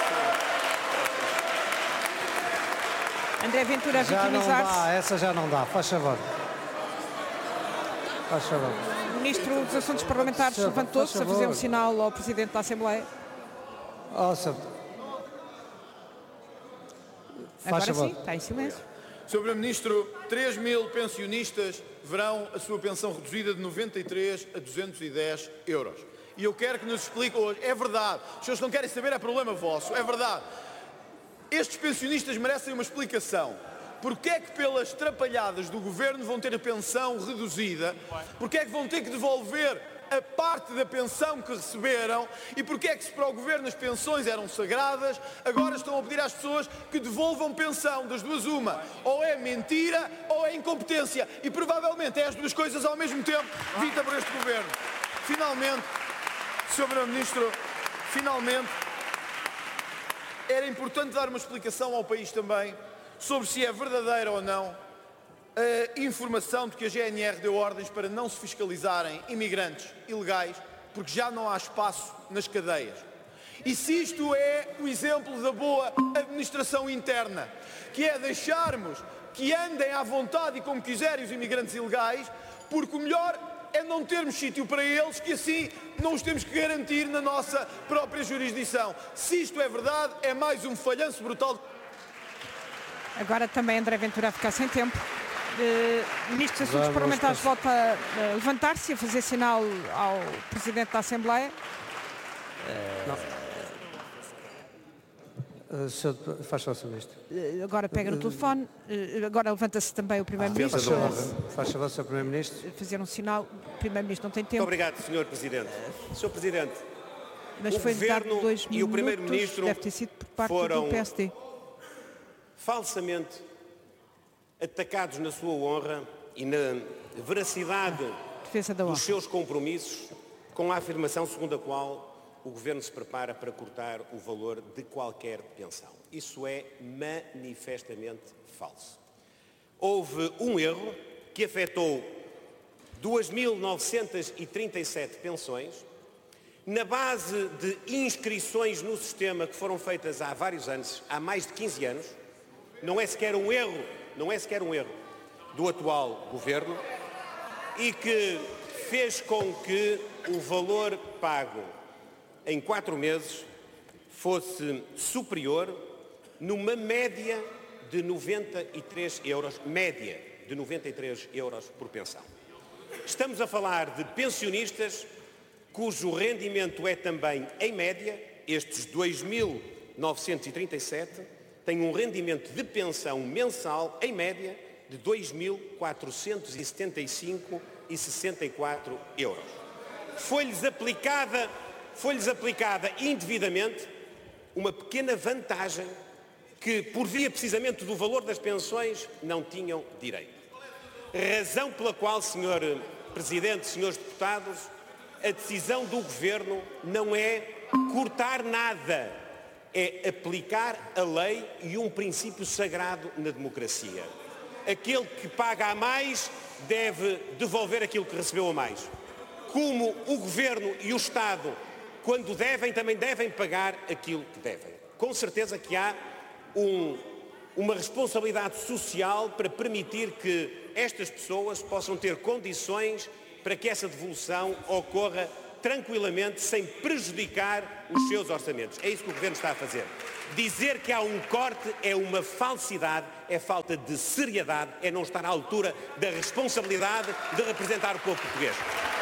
André Ventura a Já não vitimizar-se. dá, essa já não dá. Faz favor. Faz favor. O Ministro dos Assuntos Parlamentares Senhor, levantou-se faz a fazer um favor. sinal ao Presidente da Assembleia. Oh, senhor. Faz Agora favor. sim, está em silêncio. senhor Primeiro-Ministro, três mil pensionistas verão a sua pensão reduzida de noventa e três a duzentos e dez euros. E eu quero que nos explique hoje, é verdade, os senhores não querem saber, é problema vosso, é verdade. Estes pensionistas merecem uma explicação. Porquê é que pelas trapalhadas do Governo vão ter a pensão reduzida? Porquê é que vão ter que devolver a parte da pensão que receberam? E porquê é que se para o Governo as pensões eram sagradas, agora estão a pedir às pessoas que devolvam pensão? Das duas uma, ou é mentira ou é incompetência. E provavelmente é as duas coisas ao mesmo tempo dita por este Governo. Finalmente, senhor Primeiro-Ministro, finalmente, era importante dar uma explicação ao país também sobre se é verdadeira ou não a informação de que a G N R deu ordens para não se fiscalizarem imigrantes ilegais, porque já não há espaço nas cadeias. E se isto é o exemplo da boa administração interna, que é deixarmos que andem à vontade e como quiserem os imigrantes ilegais, porque o melhor é não termos sítio para eles, que assim não os temos que garantir na nossa própria jurisdição. Se isto é verdade, é mais um falhanço brutal. Agora também André Ventura a ficar sem tempo. Uh, Ministro dos Assuntos Vamos Parlamentares passar. volta a levantar-se e a fazer sinal ao Presidente da Assembleia. Uh, senhor, faz favor, senhor Ministro. Uh, Agora pega no telefone. Uh, Agora levanta-se também o Primeiro-Ministro Faz favor, faz favor, senhor Primeiro-Ministro. a fazer um sinal. O Primeiro-Ministro não tem Muito tempo, obrigado, senhor Presidente. senhor Presidente, mas o foi dado Governo dois e o minutos. Primeiro-Ministro Deve ter sido por parte foram do P S D. falsamente atacados na sua honra e na veracidade Defesa da honra. dos seus compromissos, com a afirmação segundo a qual o Governo se prepara para cortar o valor de qualquer pensão. Isso é manifestamente falso. Houve um erro que afetou duas mil novecentas e trinta e sete pensões, na base de inscrições no sistema que foram feitas há vários anos, há mais de quinze anos. Não é sequer um erro, não é sequer um erro do atual Governo, e que fez com que o valor pago em quatro meses fosse superior numa média de noventa e três euros, média de noventa e três euros por pensão. Estamos a falar de pensionistas cujo rendimento é também, em média, estes dois mil novecentos e trinta e sete, têm um rendimento de pensão mensal, em média, de dois mil quatrocentos e setenta e cinco vírgula sessenta e quatro euros. Foi-lhes aplicada, foi-lhes aplicada indevidamente uma pequena vantagem que, por via precisamente do valor das pensões, não tinham direito. Razão pela qual, senhor Presidente, senhores deputados, a decisão do Governo não é cortar nada, é aplicar a lei e um princípio sagrado na democracia. Aquele que paga a mais deve devolver aquilo que recebeu a mais. Como o Governo e o Estado, quando devem, também devem pagar aquilo que devem. Com certeza que há um uma responsabilidade social para permitir que estas pessoas possam ter condições para que essa devolução ocorra tranquilamente, sem prejudicar os seus orçamentos. É isso que o Governo está a fazer. Dizer que há um corte é uma falsidade, é falta de seriedade, é não estar à altura da responsabilidade de representar o povo português.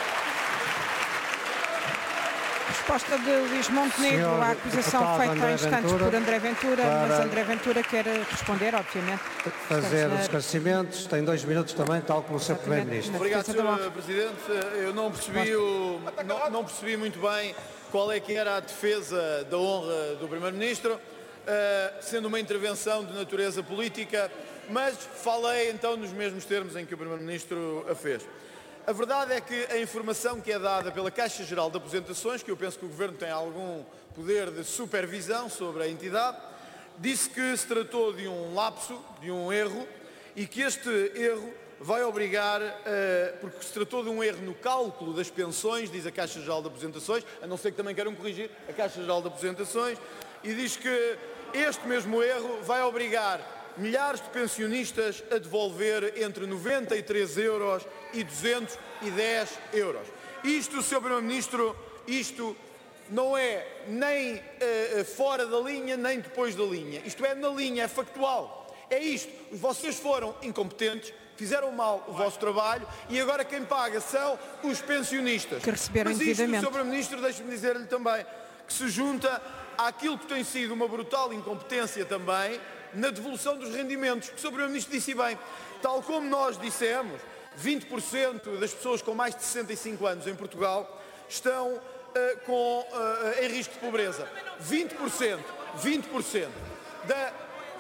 Resposta de Luís Montenegro Senhor à acusação feita André há instantes Ventura, por André Ventura, para mas André Ventura quer responder, obviamente. Fazer os Estamos na- esclarecimentos, tem dois minutos também, tal como o senhor Primeiro-Ministro. Obrigado, defesa da senhor Presidente. Eu não percebi, o, não, não percebi muito bem qual é que era a defesa da honra do Primeiro-Ministro, eh, sendo uma intervenção de natureza política, mas falei então nos mesmos termos em que o Primeiro-Ministro a fez. A verdade é que a informação que é dada pela Caixa Geral de Aposentações, que eu penso que o Governo tem algum poder de supervisão sobre a entidade, disse que se tratou de um lapso, de um erro, e que este erro vai obrigar, uh, porque se tratou de um erro no cálculo das pensões, diz a Caixa Geral de Aposentações, a não ser que também queiram corrigir a Caixa Geral de Aposentações, e diz que este mesmo erro vai obrigar milhares de pensionistas a devolver entre noventa e três euros e duzentos e dez euros. Isto, senhor Primeiro-Ministro, isto não é nem uh, fora da linha, nem depois da linha. Isto é na linha, é factual. É isto. Vocês foram incompetentes, fizeram mal o vosso trabalho e agora quem paga são os pensionistas. Que receberam Mas isto, indevidamente. senhor Primeiro-Ministro, deixe-me dizer-lhe também que se junta àquilo que tem sido uma brutal incompetência também na devolução dos rendimentos, que o senhor Primeiro-Ministro disse bem. Tal como nós dissemos, vinte por cento das pessoas com mais de sessenta e cinco anos em Portugal estão uh, com, uh, em risco de pobreza. vinte por cento, vinte por cento da...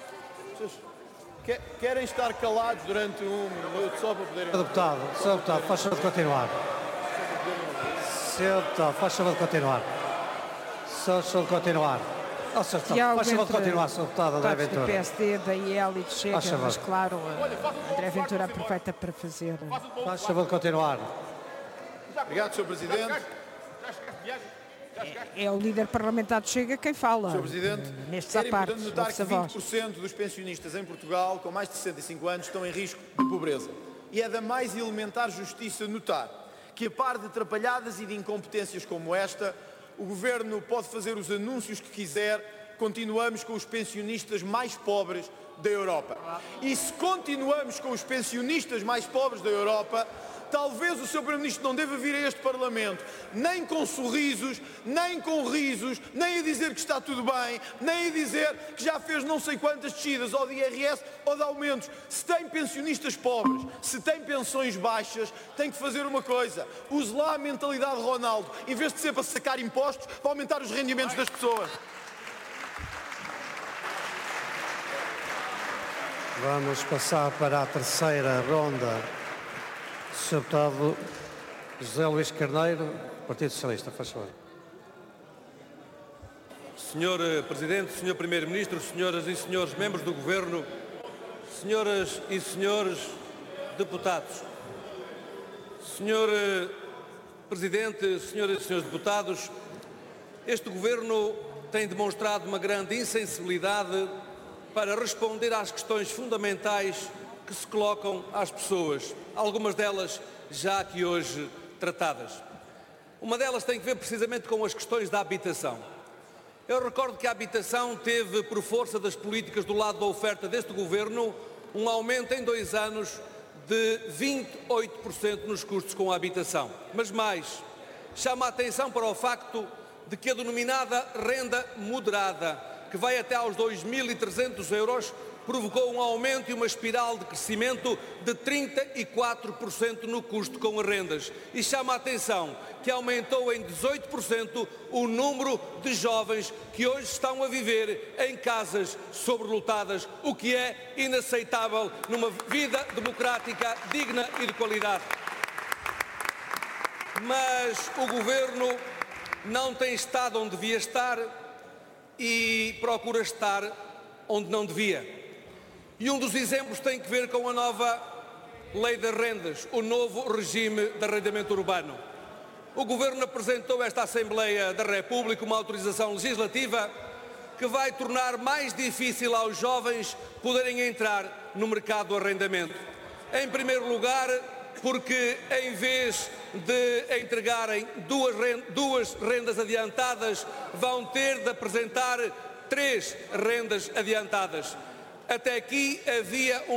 Querem estar calados durante um minuto só para poderem... Senhor Deputado, Senhor Deputado, faz favor de continuar. Senhor Deputado, faz favor de continuar. Senhor, Senhor de continuar. Oh, Senhor Deputado, faz favor de continuar, Senhor Deputado André deputados do Ventura. P S D, da I L e do Chega, Faz favor. mas claro, uh, André Ventura aproveita para fazer... Faz favor de continuar. Obrigado, senhor Presidente. É o líder parlamentar do Chega quem fala. senhor Presidente, uh, Nestes era à parte, importante notar que ouve-se a vinte por cento dos pensionistas em Portugal com mais de sessenta e cinco anos estão em risco de pobreza. E é da mais elementar justiça notar que, a par de atrapalhadas e de incompetências como esta, o Governo pode fazer os anúncios que quiser, continuamos com os pensionistas mais pobres da Europa. E se continuamos com os pensionistas mais pobres da Europa, talvez o senhor Primeiro-Ministro não deva vir a este Parlamento nem com sorrisos, nem com risos, nem a dizer que está tudo bem, nem a dizer que já fez não sei quantas descidas ou de I R S ou de aumentos. Se tem pensionistas pobres, se tem pensões baixas, tem que fazer uma coisa. Use lá a mentalidade de Ronaldo. Em vez de ser para sacar impostos, para aumentar os rendimentos das pessoas. Vamos passar para a terceira ronda. Senhor Deputado José Luís Carneiro, Partido Socialista, faz favor. senhor Presidente, senhor Primeiro-Ministro, senhoras e senhores membros do Governo, senhoras e senhores deputados. senhor Presidente, senhoras e senhores deputados, este Governo tem demonstrado uma grande insensibilidade para responder às questões fundamentais que se colocam às pessoas, algumas delas já aqui hoje tratadas. Uma delas tem que ver precisamente com as questões da habitação. Eu recordo que a habitação teve, por força das políticas do lado da oferta deste Governo, um aumento em dois anos de vinte e oito por cento nos custos com a habitação. Mas mais, chama a atenção para o facto de que a denominada renda moderada, que vai até aos dois mil e trezentos euros, provocou um aumento e uma espiral de crescimento de trinta e quatro por cento no custo com as rendas. E chama a atenção que aumentou em dezoito por cento o número de jovens que hoje estão a viver em casas sobrelotadas, o que é inaceitável numa vida democrática digna e de qualidade. Mas o Governo não tem estado onde devia estar e procura estar onde não devia. E um dos exemplos tem que ver com a nova Lei das Rendas, o novo regime de arrendamento urbano. O Governo apresentou a esta Assembleia da República uma autorização legislativa que vai tornar mais difícil aos jovens poderem entrar no mercado do arrendamento. Em primeiro lugar, porque em vez de entregarem duas rendas adiantadas, vão ter de apresentar três rendas adiantadas. Até aqui havia um